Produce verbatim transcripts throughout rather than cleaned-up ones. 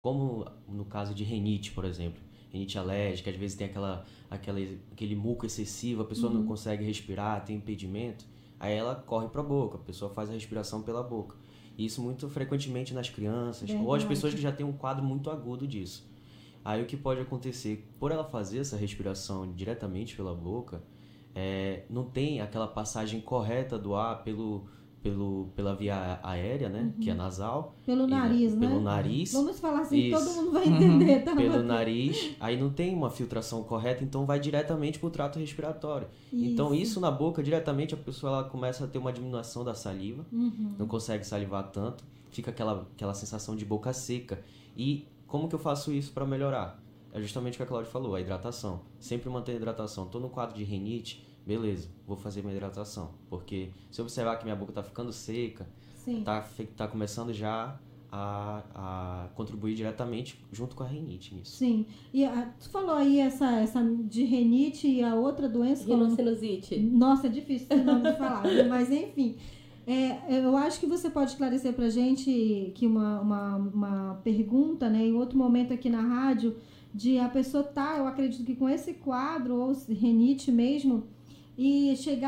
Como no caso de rinite, por exemplo. Rinite alérgica, às vezes tem aquela, aquela, aquele muco excessivo, a pessoa uhum. não consegue respirar, tem impedimento, aí ela corre para a boca, a pessoa faz a respiração pela boca. Isso muito frequentemente nas crianças, Verdade. Ou as pessoas que já têm um quadro muito agudo disso. Aí o que pode acontecer, por ela fazer essa respiração diretamente pela boca, é, não tem aquela passagem correta do ar pelo... Pelo, pela via aérea, né? Uhum. Que é nasal. Pelo e, nariz, né? Pelo nariz. Vamos falar assim que todo mundo vai entender. Uhum. Tá? Pelo nariz. Aí não tem uma filtração correta, então vai diretamente para o trato respiratório. Isso. Então isso na boca, diretamente, a pessoa ela começa a ter uma diminuição da saliva. Uhum. Não consegue salivar tanto. Fica aquela, aquela sensação de boca seca. E como que eu faço isso para melhorar? É justamente o que a Cláudia falou, a hidratação. Sempre manter a hidratação. Estou no quadro de rinite, beleza, vou fazer minha hidratação. Porque se eu observar que minha boca está ficando seca, está tá começando já a, a contribuir diretamente junto com a rinite nisso. Sim. E a, tu falou aí essa, essa de rinite e a outra doença... Rinocinusite. Nossa, é difícil esse nome de falar, mas enfim... É, eu acho que você pode esclarecer pra gente que uma, uma, uma pergunta, né, em outro momento aqui na rádio, de a pessoa tá, eu acredito que com esse quadro, ou rinite mesmo, e chegar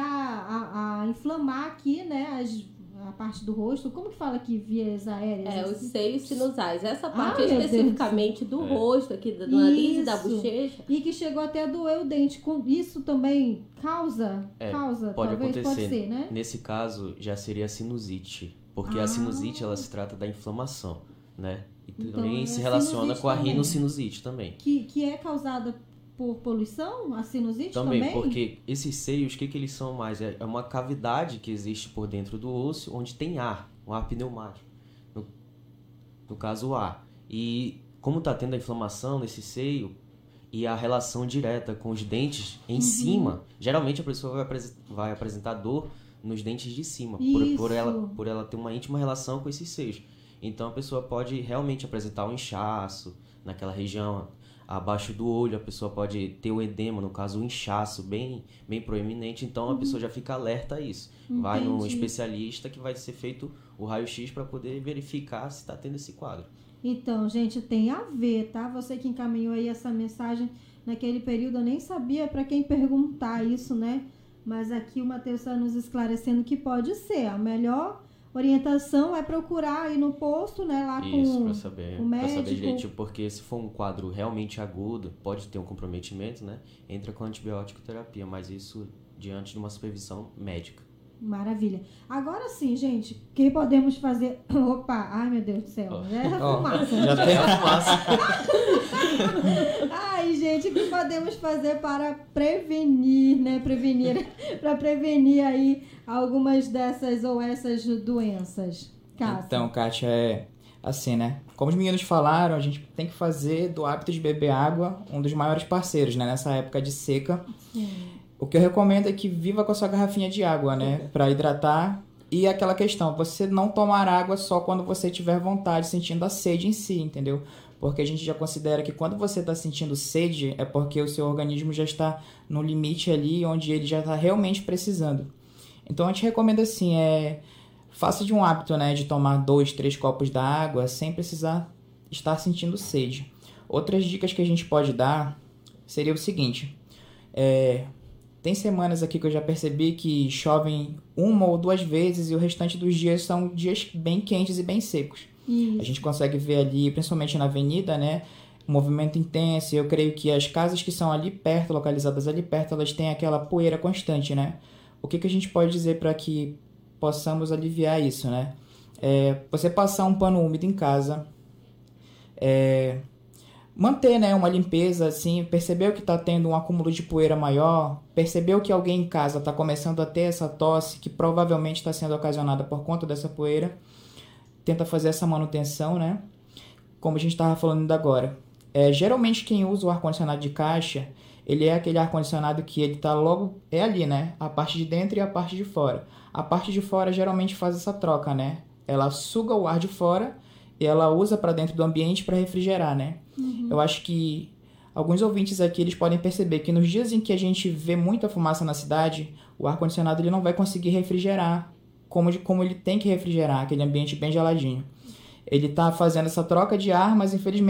a, a inflamar aqui, né, as, a parte do rosto. Como que fala aqui, vias aéreas? É, os assim? seios sinusais. Essa parte Ah, especificamente do é. rosto, aqui do nariz e da Isso. bochecha. E que chegou até a doer o dente. Isso também causa? É, causa, pode talvez, acontecer. pode ser, né? Nesse caso, já seria a sinusite. Porque Ah. a sinusite, ela se trata da inflamação, né? E Então, também é se relaciona com a também. rinocinusite também. Que, que é causada por poluição? A sinusite Também, também? porque esses seios, o que, que eles são mais? É uma cavidade que existe por dentro do osso, onde tem ar, um ar pneumático. No, no caso, o ar. E como está tendo a inflamação nesse seio e a relação direta com os dentes em uhum. cima, geralmente a pessoa vai, apres- vai apresentar dor nos dentes de cima, por, por, ela, por ela ter uma íntima relação com esses seios. Então a pessoa pode realmente apresentar um inchaço naquela região abaixo do olho, a pessoa pode ter o edema, no caso o inchaço bem, bem proeminente, então a uhum. pessoa já fica alerta a isso. Entendi. Vai no especialista que vai ser feito o raio-x para poder verificar se está tendo esse quadro. Então, gente, tem a ver, tá? Você que encaminhou aí essa mensagem naquele período, eu nem sabia para quem perguntar isso, né? Mas aqui o Matheus está nos esclarecendo que pode ser. A melhor orientação é procurar ir no posto, né? Lá Isso, com pra saber, o médico. Pra saber direitinho, porque se for um quadro realmente agudo, pode ter um comprometimento, né? Entra com antibiótico terapia, mas isso diante de uma supervisão médica. Maravilha. Agora sim, gente, o que podemos fazer? Opa, ai meu Deus do céu, oh. é a fumaça. Já tem a fumaça. Ai, gente, o que podemos fazer para prevenir, né? Prevenir, para prevenir aí algumas dessas ou essas doenças? Cássio. Então, Kátia, é assim, né? Como os meninos falaram, a gente tem que fazer do hábito de beber água um dos maiores parceiros, né? Nessa época de seca. Sim. O que eu recomendo é que viva com a sua garrafinha de água, né? Para hidratar. E aquela questão, você não tomar água só quando você tiver vontade, sentindo a sede em si, entendeu? Porque a gente já considera que quando você está sentindo sede, é porque o seu organismo já está no limite ali, onde ele já está realmente precisando. Então, a gente recomenda assim, é... faça de um hábito, né? De tomar dois, três copos da água sem precisar estar sentindo sede. Outras dicas que a gente pode dar seria o seguinte, é... tem semanas aqui que eu já percebi que chovem uma ou duas vezes e o restante dos dias são dias bem quentes e bem secos. Isso. A gente consegue ver ali, principalmente na avenida, né, um movimento intenso. Eu creio que as casas que são ali perto, localizadas ali perto, elas têm aquela poeira constante, né? O que, que a gente pode dizer para que possamos aliviar isso, né? É, você passar um pano úmido em casa, é... manter, né, uma limpeza, assim, percebeu que está tendo um acúmulo de poeira maior, percebeu que alguém em casa está começando a ter essa tosse, que provavelmente está sendo ocasionada por conta dessa poeira, tenta fazer essa manutenção, né, como a gente estava falando ainda agora. É, geralmente quem usa o ar-condicionado de caixa, ele é aquele ar-condicionado que ele está logo, é ali, né, a parte de dentro e a parte de fora. A parte de fora geralmente faz essa troca, né, ela suga o ar de fora e ela usa para dentro do ambiente para refrigerar, né. Uhum. Eu acho que alguns ouvintes aqui eles podem perceber que nos dias em que a gente vê muita fumaça na cidade, o ar-condicionado ele não vai conseguir refrigerar como, de, como ele tem que refrigerar, aquele ambiente bem geladinho. Ele está fazendo essa troca de ar, mas infelizmente